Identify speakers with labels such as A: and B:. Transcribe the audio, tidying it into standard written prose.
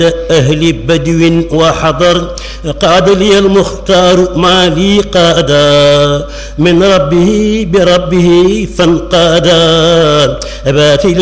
A: أهل بدو وحضر قاد لي المختار ما لي قادا من ربه بربه فانقادا